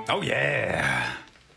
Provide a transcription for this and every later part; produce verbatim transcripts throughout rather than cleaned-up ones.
Oh, yeah.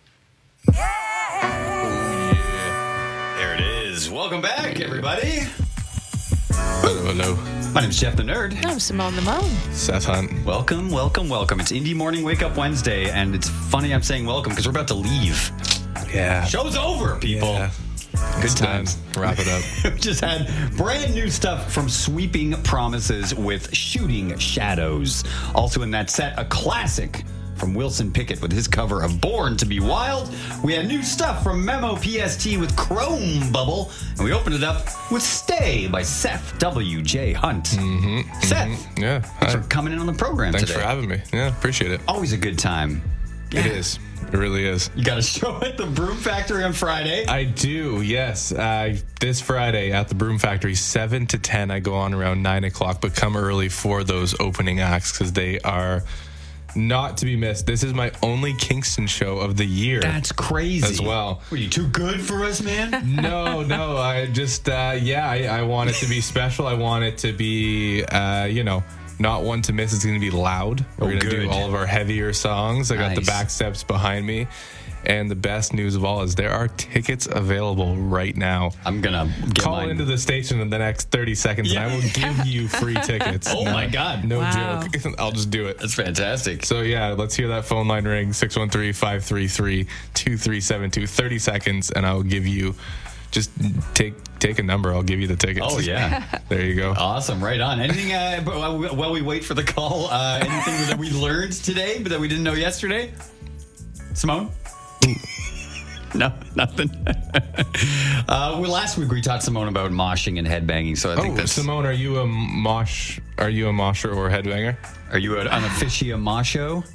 There it is. Welcome back, everybody. Hello, hello. My name's Jeff the Nerd. I'm Simone the Moan. Seth Hunt. Welcome, welcome, welcome. It's Indie Morning Wake Up Wednesday, and it's funny I'm saying welcome because we're about to leave. Yeah. Show's over, people. Yeah. Good It's times. done. Wrap it up. We just had brand new stuff from Sweeping Promises with Shooting Shadows. Also in that set, a classic from Wilson Pickett with his cover of Born to be Wild. We had new stuff from Memo P S T with Chrome Bubble. And we opened it up with Stay by Seth W J Hunt. Mm-hmm. Seth, Mm-hmm. Yeah. thanks Hi. for coming in on the program Thanks today. for having me. Yeah, appreciate it. Always a good time. It is. It really is. You got a show at the Broom Factory on Friday. I do, yes. Uh, this Friday at the Broom Factory, seven to ten. I go on around nine o'clock, but come early for those opening acts because they are not to be missed. This is my only Kingston show of the year. That's crazy. As well. Were you too good for us, man? No, no. I just, uh, yeah, I, I want it to be special. I want it to be, uh, you know, not one to miss. It's going to be loud. We're Oh, going to good. do all of our heavier songs. I got the Nice. back steps behind me. And the best news of all is there are tickets available right now. I'm going to get Call mine. into the station in the next thirty seconds Yeah. and I will give you free tickets. Oh, No- my God. No Wow. joke. I'll just do it. That's fantastic. So, yeah, let's hear that phone line ring, six one three, five three three, two three seven two, thirty seconds, and I'll give you, just take take a number. I'll give you the tickets. Oh, yeah. There you go. Awesome. Right on. Anything, uh, but while we- while we wait for the call, uh, anything that we learned today but that we didn't know yesterday? Simone? No, nothing. uh, well, last week we taught Simone about moshing and headbanging, so I think Oh, that's... Simone, are you a mosh? Are you a mosher or headbanger? Are you an officia mosho?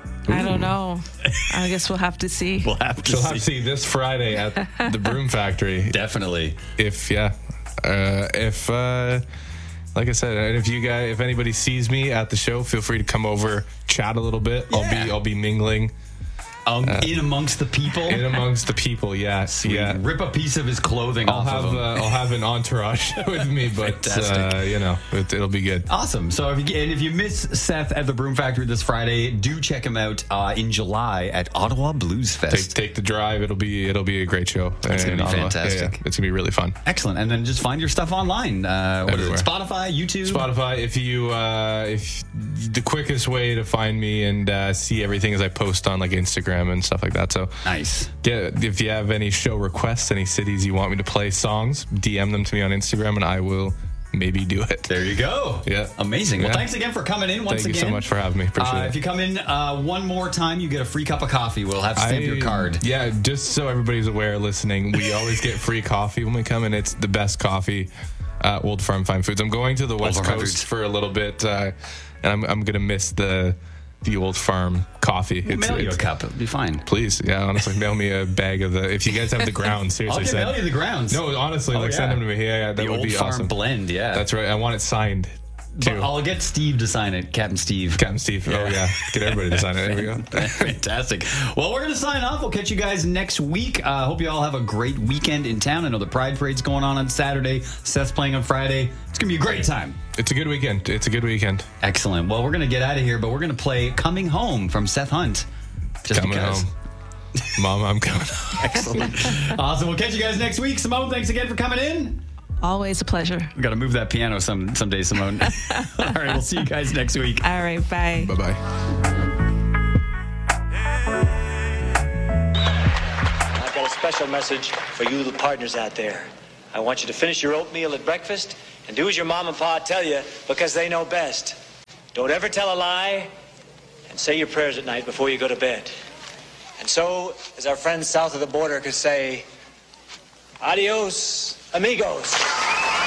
I don't know. I guess we'll have to see. We'll have to She'll see. have to see this Friday at the Broom Factory. Definitely. If yeah, uh, if uh, like I said, and if you guys, if anybody sees me at the show, feel free to come over, chat a little bit. I'll Yeah. be I'll be mingling Um, in amongst the people. in amongst the people. Yeah, Sweet. yeah. Rip a piece of his clothing I'll off have of him. uh, I'll have an entourage with me, but Fantastic. uh, you know it, it'll be good. Awesome. So if you, and if you miss Seth at the Broom Factory this Friday, do check him out uh, in July at Ottawa Blues Take, Fest. take the drive. It'll be it'll be a great show. It's gonna in be Ottawa. fantastic. Yeah, yeah. It's gonna be really fun. Excellent. And then just find your stuff online. Uh, what is it? Everywhere. Spotify, YouTube? Spotify. If you uh, if the quickest way to find me and uh, see everything is I post on like Instagram and stuff like that. So Nice. get if you have any show requests, any cities you want me to play songs, D M them to me on Instagram and I will maybe do it. There you go. Yeah. Amazing. Well, Yeah. thanks again for coming in once Thank you again. so much for having me. Appreciate Uh, it. if you come in uh, one more time, you get a free cup of coffee. We'll have to stamp your I- card. Yeah, just so everybody's aware listening, we always get free coffee when we come, and it's the best coffee at Old Farm Fine Foods. I'm going to the West Farm Fine Coast Foods. for a little bit, uh, and I'm, I'm going to miss the the Old Farm coffee. We'll mail you a cup. It'll be fine. Please, yeah, honestly, mail me a bag of the. If you guys have the grounds, I'll seriously, get send. mail you the grounds. No, honestly, Oh, like send yeah. them to me. Yeah, yeah, that the would Old be Farm awesome. blend, yeah. That's right. I want it signed But too. I'll get Steve to sign it, Captain Steve. Captain Steve. Oh yeah, get everybody to sign it. There we go. Fantastic. Well, we're going to sign off. We'll catch you guys next week. I uh, hope you all have a great weekend in town. I know the Pride Parade's going on on Saturday. Seth's playing on Friday. It's going to be a great time. It's a good weekend. It's a good weekend. Excellent. Well, we're going to get out of here, but we're going to play Coming Home from Seth Hunt. Just Coming because. home, Mom. I'm coming home. Excellent. Awesome. We'll catch you guys next week. Simone, thanks again for coming in. Always a pleasure. We got to move that piano some someday, Simone. All right. We'll see you guys next week. All right, bye. Bye bye. I've got a special message for you little partners out there. I want you to finish your oatmeal at breakfast and do as your mom and pa tell you because they know best. Don't ever tell a lie and say your prayers at night before you go to bed. And so, as our friends south of the border could say, adios, amigos.